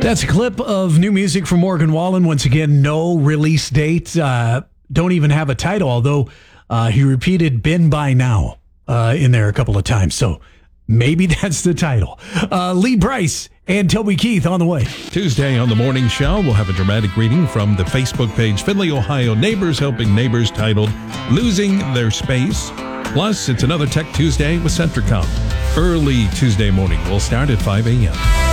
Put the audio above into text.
That's a clip of new music from Morgan Wallen. Once again, no release date. Don't even have a title, although he repeated "Been by now" in there a couple of times. So maybe that's the title. Lee Brice and Toby Keith on the way. Tuesday on the morning show, we'll have a dramatic reading from the Facebook page Findlay, Ohio Neighbors Helping Neighbors, titled Losing Their Space. Plus, it's another Tech Tuesday with Centricom. Early Tuesday morning will start at 5 a.m.